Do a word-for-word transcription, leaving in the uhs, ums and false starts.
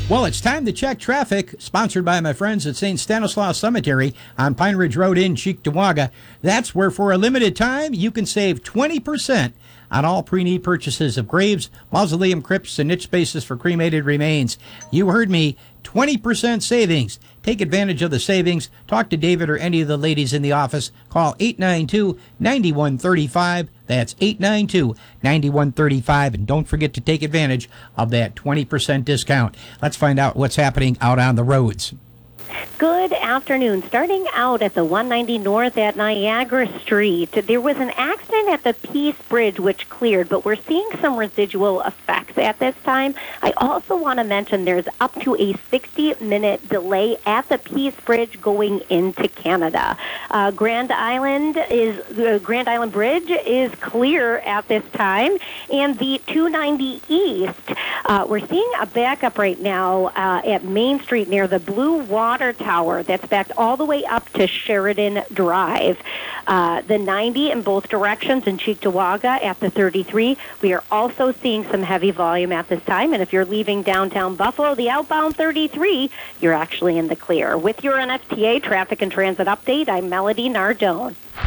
Well, it's time to check traffic, sponsored by my friends at Saint Stanislaus Cemetery on Pine Ridge Road in Cheektowaga. That's where, for a limited time, you can save twenty percent on all pre-need purchases of graves, mausoleum crypts, and niche spaces for cremated remains. You heard me, twenty percent savings. Take advantage of the savings. Talk to David or any of the ladies in the office. Call eight nine two, nine one three five. That's eight nine two, nine one three five. And don't forget to take advantage of that twenty percent discount. Let's find out what's happening out on the roads. Good afternoon. Starting out at the one ninety North at Niagara Street, there was an accident at the Peace Bridge which cleared, but we're seeing some residual effects at this time. I also want to mention there's up to a sixty-minute delay at the Peace Bridge going into Canada. Uh, Grand Island is uh, Grand Island Bridge is clear at this time, and the two ninety East, uh, we're seeing a backup right now uh, at Main Street near the Blue Water Tower that's backed all the way up to Sheridan Drive. Uh, the ninety in both directions in Cheektowaga at the thirty-three. We are also seeing some heavy volume at this time, and if you're leaving downtown Buffalo, the outbound thirty-three, you're actually in the clear. With your N S T A Traffic and Transit Update, I'm Melody Nardone.